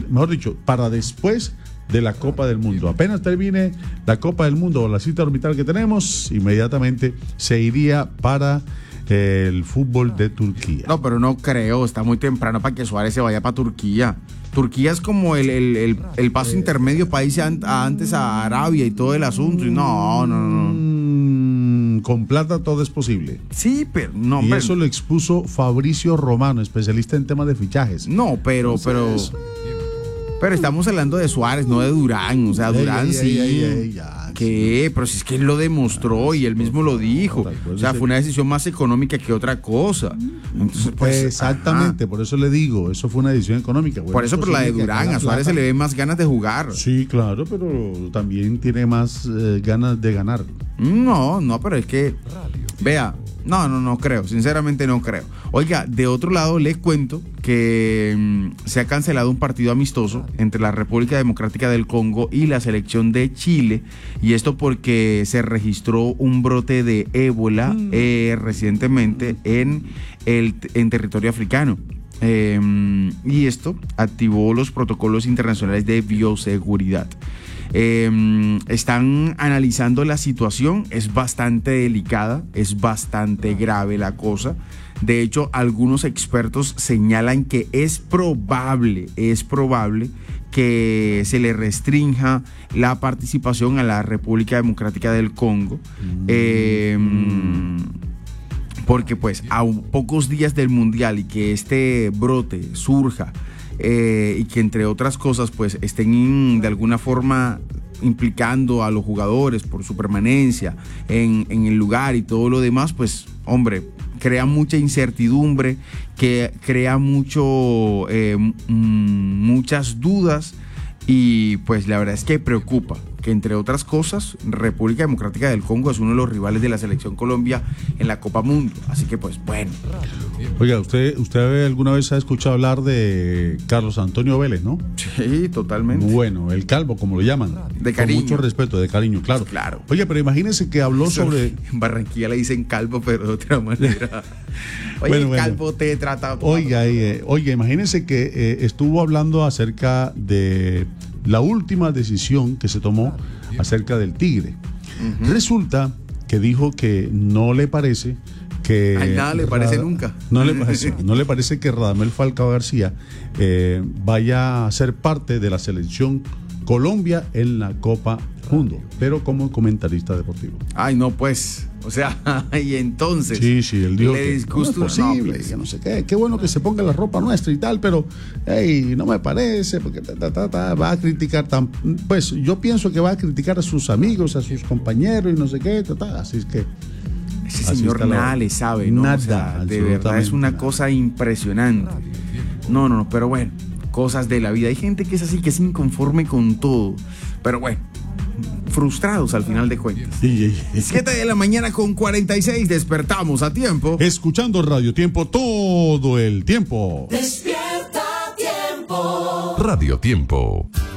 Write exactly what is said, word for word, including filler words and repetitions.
el, mejor dicho, para después de la Copa del Mundo. Apenas termine la Copa del Mundo o la cita orbital que tenemos, inmediatamente se iría para el fútbol de Turquía. No, pero no creo, está muy temprano para que Suárez se vaya para Turquía. Turquía es como el, el, el, el paso intermedio para irse antes a Arabia y todo el asunto. Y no, no, no. Mm, con plata todo es posible. Sí, pero no. Y pero, eso lo expuso Fabricio Romano, especialista en temas de fichajes. No, pero, Entonces, pero. Pero estamos hablando de Suárez, no de Durán. O sea, Durán ey, sí. ey, ey, ey, ya, ¿Qué? sí. Pero si es que él lo demostró y él mismo lo dijo. O sea, fue una decisión más económica que otra cosa. Entonces, pues, exactamente, ajá. Por eso le digo, eso fue una decisión económica. Bueno, por eso, pero la de Durán, a Suárez se le ven más ganas de jugar. Sí, claro, pero también tiene más eh, ganas de ganar. No, no, pero es que, vea, no, no, no creo, sinceramente no creo. Oiga, de otro lado les cuento que mmm, se ha cancelado un partido amistoso entre la República Democrática del Congo y la selección de Chile, y esto porque se registró un brote de ébola mm. eh, recientemente en, el, en territorio africano. Eh, y esto activó los protocolos internacionales de bioseguridad. Eh, están analizando la situación, es bastante delicada, es bastante grave la cosa. De hecho, algunos expertos señalan que es probable, es probable que se le restrinja la participación a la República Democrática del Congo. Mm. Eh, porque pues a pocos días del Mundial y que este brote surja, Eh, y que entre otras cosas pues estén de alguna forma implicando a los jugadores por su permanencia en, en el lugar y todo lo demás, pues hombre, crea mucha incertidumbre, que crea mucho eh, m- muchas dudas, y pues la verdad es que preocupa que, entre otras cosas, República Democrática del Congo es uno de los rivales de la selección Colombia en la Copa Mundo, así que pues bueno. Oiga, ¿usted, usted alguna vez ha escuchado hablar de Carlos Antonio Vélez, no? Sí, totalmente. Bueno, el Calvo, como lo llaman. De cariño. Con mucho respeto, de cariño, claro. Claro. Oye, pero imagínense que habló Eso, sobre... En Barranquilla le dicen Calvo, pero de otra manera. Oye, bueno, bueno. Calvo te trata... Oiga, eh, oiga, imagínense que eh, estuvo hablando acerca de la última decisión que se tomó acerca del Tigre. Uh-huh. Resulta que dijo que no le parece que... Ay, nada le parece Rad... nunca. No le parece, no le parece que Radamel Falcao García eh, vaya a ser parte de la selección Colombia en la Copa Mundo, pero como comentarista deportivo. Ay, no, pues... O sea, y entonces... Sí, sí, él dijo le que disgusta, no es posible, no, pues, que no sé qué, qué bueno que se ponga la ropa nuestra y tal, pero hey, no me parece, porque ta, ta, ta, ta, va a criticar, tan, pues yo pienso que va a criticar a sus amigos, a sus compañeros y no sé qué, ta, ta, así es que... Ese señor nada le sabe, ¿no? Nada, o sea, de verdad es una nada. cosa impresionante. No, no, no, pero bueno, cosas de la vida. Hay gente que es así, que es inconforme con todo, pero bueno, frustrados al final de cuentas. siete de la mañana con cuarenta y seis, despertamos a tiempo. Escuchando Radio Tiempo todo el tiempo. Despierta Tiempo. Radio Tiempo.